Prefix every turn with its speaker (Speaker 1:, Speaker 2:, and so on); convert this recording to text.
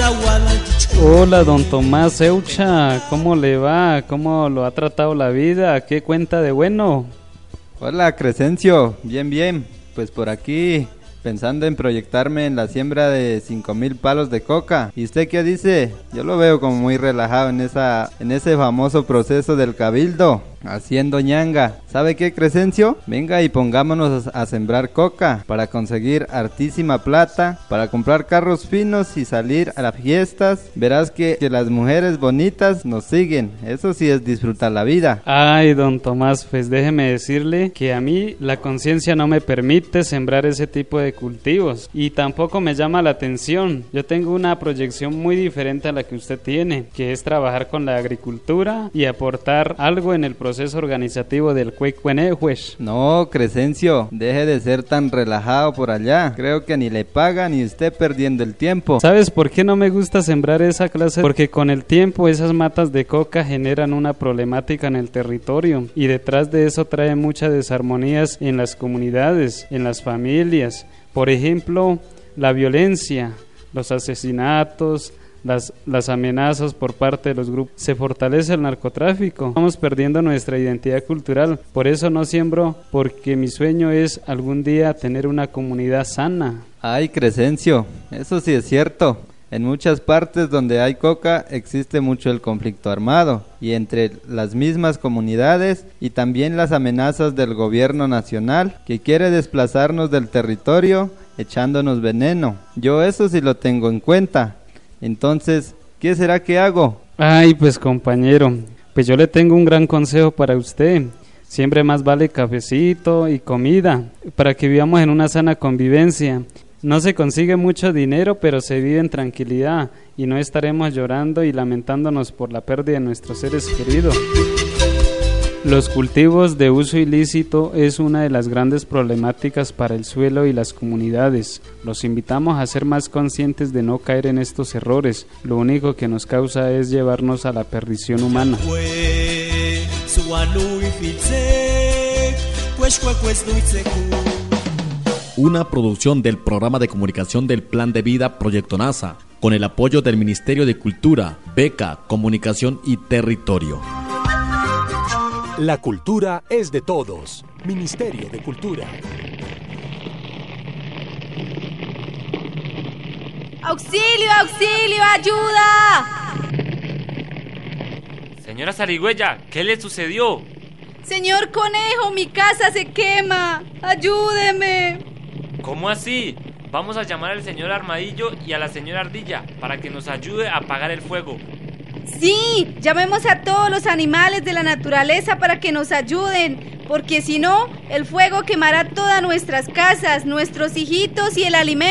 Speaker 1: Hola, don Tomás Eucha, ¿cómo le va? ¿Cómo lo ha tratado la vida? ¿Qué cuenta de bueno?
Speaker 2: Hola, Crescencio, bien, pues por aquí pensando en proyectarme en la siembra de 5,000 palos de coca. ¿Y usted qué dice? Yo lo veo como muy relajado en ese famoso proceso del cabildo, haciendo ñanga. ¿Sabe qué, Crescencio? Venga y pongámonos a sembrar coca para conseguir hartísima plata, para comprar carros finos y salir a las fiestas. Verás que las mujeres bonitas nos siguen. Eso sí es disfrutar la vida.
Speaker 1: Ay, don Tomás, pues déjeme decirle que a mí la conciencia no me permite sembrar ese tipo de cultivos y tampoco me llama la atención. Yo tengo una proyección muy diferente a la que usted tiene, que es trabajar con la agricultura y aportar algo en el proceso organizativo del Cuecuenejuesh.
Speaker 2: No, Crescencio, deje de ser tan relajado por allá. Creo que ni le pagan y usted perdiendo el tiempo.
Speaker 1: ¿Sabes por qué no me gusta sembrar esa clase? Porque con el tiempo esas matas de coca generan una problemática en el territorio y detrás de eso trae muchas desarmonías en las comunidades, en las familias. Por ejemplo, la violencia, los asesinatos, las amenazas por parte de los grupos. Se fortalece el narcotráfico. Estamos perdiendo nuestra identidad cultural. Por eso no siembro, porque mi sueño es algún día tener una comunidad sana.
Speaker 2: Ay, Crescencio, eso sí es cierto. En muchas partes donde hay coca existe mucho el conflicto armado y entre las mismas comunidades y también las amenazas del gobierno nacional que quiere desplazarnos del territorio echándonos veneno. Yo eso sí lo tengo en cuenta. Entonces, ¿qué será que hago?
Speaker 1: Ay, pues compañero, pues yo le tengo un gran consejo para usted. Siempre más vale cafecito y comida para que vivamos en una sana convivencia. No se consigue mucho dinero, pero se vive en tranquilidad y no estaremos llorando y lamentándonos por la pérdida de nuestros seres queridos. Los cultivos de uso ilícito es una de las grandes problemáticas para el suelo y las comunidades. Los invitamos a ser más conscientes de no caer en estos errores. Lo único que nos causa es llevarnos a la perdición humana.
Speaker 3: Una producción del programa de comunicación del Plan de Vida Proyecto NASA, con el apoyo del Ministerio de Cultura, Beca, Comunicación y Territorio.
Speaker 4: La cultura es de todos. Ministerio de Cultura.
Speaker 5: ¡Auxilio, auxilio, ayuda!
Speaker 6: Señora Zarigüeya, ¿qué le sucedió?
Speaker 5: Señor Conejo, mi casa se quema. ¡Ayúdeme!
Speaker 6: ¿Cómo así? Vamos a llamar al señor Armadillo y a la señora Ardilla para que nos ayude a apagar el fuego.
Speaker 5: Sí, llamemos a todos los animales de la naturaleza para que nos ayuden, porque si no, el fuego quemará todas nuestras casas, nuestros hijitos y el alimento.